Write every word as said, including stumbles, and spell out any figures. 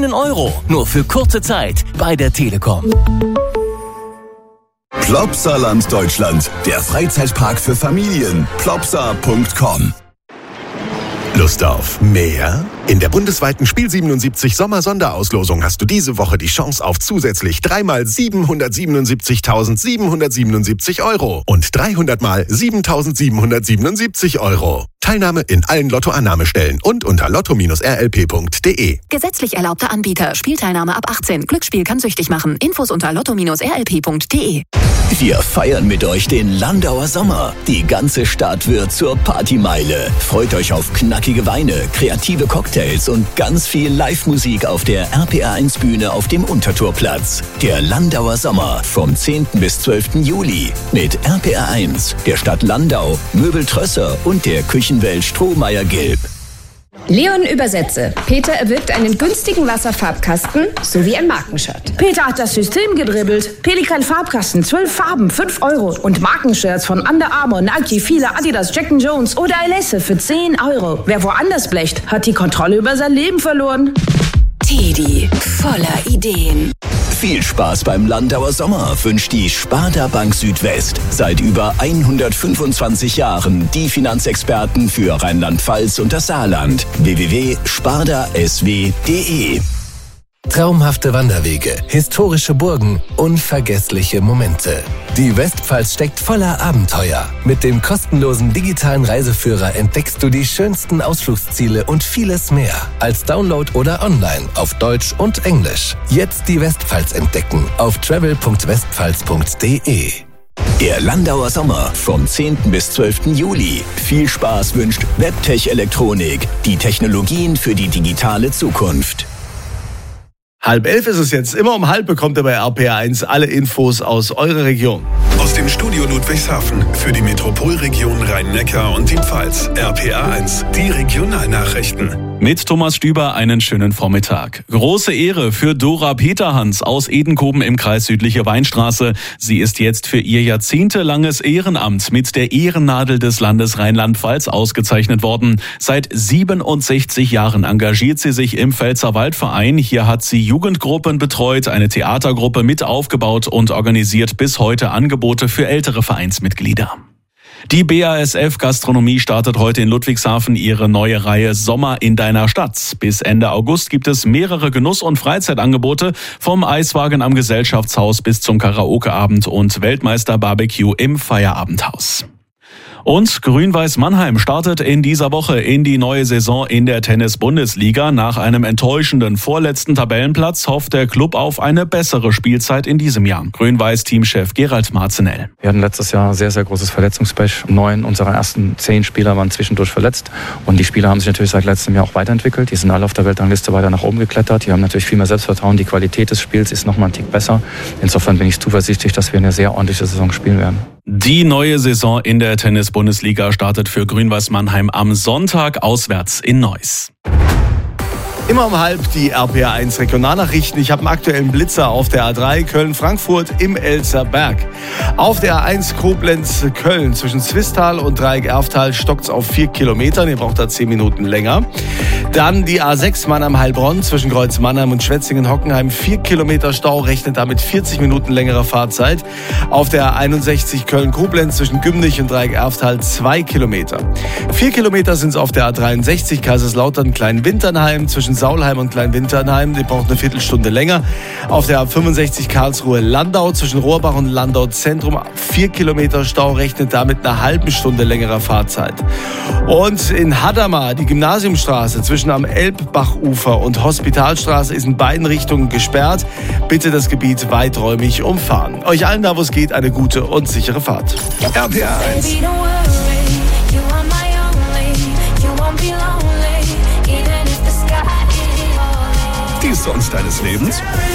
einen Euro. Nur für kurze Zeit bei der Telekom. Plopsaland Deutschland, der Freizeitpark für Familien. plopsa punkt com. Lust auf mehr? In der bundesweiten Spiel siebenundsiebzig Sommer-Sonderauslosung hast du diese Woche die Chance auf zusätzlich dreimal siebenhundertsiebenundsiebzigtausendsiebenhundertsiebenundsiebzig Euro und dreihundert mal siebentausendsiebenhundertsiebenundsiebzig Euro. Teilnahme in allen Lottoannahmestellen und unter lotto Bindestrich r l p punkt d e. Gesetzlich erlaubter Anbieter. Spielteilnahme ab achtzehn. Glücksspiel kann süchtig machen. Infos unter lotto Bindestrich r l p punkt d e. Wir feiern mit euch den Landauer Sommer. Die ganze Stadt wird zur Partymeile. Freut euch auf knackige Weine, kreative Cocktails und ganz viel Live-Musik auf der R P R eins Bühne auf dem Unterturplatz. Der Landauer Sommer vom zehnten bis zwölften Juli mit R P R eins, der Stadt Landau, Möbel Trösser und der Küchenwelt Strohmeier Gilb. Leon übersetze. Peter erwirbt einen günstigen Wasserfarbkasten sowie ein Markenshirt. Peter hat das System gedribbelt. Pelikan Farbkasten, zwölf Farben, fünf Euro. Und Markenshirts von Under Armour, Nike, Fila, Adidas, Jack and Jones oder Alesse für zehn Euro. Wer woanders blecht, hat die Kontrolle über sein Leben verloren. Teddy, voller Ideen. Viel Spaß beim Landauer Sommer wünscht die Sparda Bank Südwest. Seit über hundertfünfundzwanzig Jahren die Finanzexperten für Rheinland-Pfalz und das Saarland. w w w punkt sparda s w punkt d e. Traumhafte Wanderwege, historische Burgen, unvergessliche Momente. Die Westpfalz steckt voller Abenteuer. Mit dem kostenlosen digitalen Reiseführer entdeckst du die schönsten Ausflugsziele und vieles mehr. Als Download oder online auf Deutsch und Englisch. Jetzt die Westpfalz entdecken auf travel punkt westpfalz punkt d e. Der Landauer Sommer vom zehnten bis zwölften Juli. Viel Spaß wünscht Webtech Elektronik. Die Technologien für die digitale Zukunft. Halb elf ist es jetzt. Immer um halb bekommt ihr bei R P R eins alle Infos aus eurer Region. Aus dem Studio Ludwigshafen für die Metropolregion Rhein-Neckar und die Pfalz. R P R eins, die Regionalnachrichten. Mit Thomas Stüber einen schönen Vormittag. Große Ehre für Dora Peterhans aus Edenkoben im Kreis Südliche Weinstraße. Sie ist jetzt für ihr jahrzehntelanges Ehrenamt mit der Ehrennadel des Landes Rheinland-Pfalz ausgezeichnet worden. Seit siebenundsechzig Jahren engagiert sie sich im Pfälzerwaldverein. Hier hat sie Jugendgruppen betreut, eine Theatergruppe mit aufgebaut und organisiert bis heute Angebote für ältere Vereinsmitglieder. Die B A S F Gastronomie startet heute in Ludwigshafen ihre neue Reihe Sommer in deiner Stadt. Bis Ende August gibt es mehrere Genuss- und Freizeitangebote vom Eiswagen am Gesellschaftshaus bis zum Karaokeabend und Weltmeister-Barbecue im Feierabendhaus. Und Grün-Weiß Mannheim startet in dieser Woche in die neue Saison in der Tennis-Bundesliga. Nach einem enttäuschenden vorletzten Tabellenplatz hofft der Club auf eine bessere Spielzeit in diesem Jahr. Grün-Weiß-Teamchef Gerald Marzenell. Wir hatten letztes Jahr sehr, sehr großes Verletzungspech. Neun unserer ersten zehn Spieler waren zwischendurch verletzt. Und die Spieler haben sich natürlich seit letztem Jahr auch weiterentwickelt. Die sind alle auf der Weltrangliste weiter nach oben geklettert. Die haben natürlich viel mehr Selbstvertrauen. Die Qualität des Spiels ist nochmal einen Tick besser. Insofern bin ich zuversichtlich, dass wir eine sehr ordentliche Saison spielen werden. Die neue Saison in der Tennis-Bundesliga startet für Grün-Weiß Mannheim am Sonntag auswärts in Neuss. Immer um halb die R P R eins Regionalnachrichten. Ich habe einen aktuellen Blitzer auf der A drei Köln-Frankfurt im Elster Berg. Auf der A eins Koblenz-Köln zwischen Zwistal und Dreieck-Erftal stockt es auf vier Kilometern. Ihr braucht da zehn Minuten länger. Dann die A sechs Mannheim-Heilbronn zwischen Kreuz Mannheim und Schwetzingen-Hockenheim. vier Kilometer Stau, rechnet damit vierzig Minuten längerer Fahrzeit. Auf der A einundsechzig Köln-Koblenz zwischen Gümnich und Dreieck-Erftal zwei Kilometer. vier Kilometer sind es auf der A dreiundsechzig Kaiserslautern-Kleinwinternheim zwischen Saulheim und Kleinwinternheim, die braucht eine Viertelstunde länger. Auf der A fünfundsechzig Karlsruhe-Landau zwischen Rohrbach und Landau Zentrum vier Kilometer Stau, rechnet damit eine halbe Stunde längerer Fahrzeit. Und in Hadamar, die Gymnasiumstraße zwischen am Elbbachufer und Hospitalstraße ist in beiden Richtungen gesperrt. Bitte das Gebiet weiträumig umfahren. Euch allen da, wo es geht, eine gute und sichere Fahrt. R P R eins. Die Songs deines Lebens?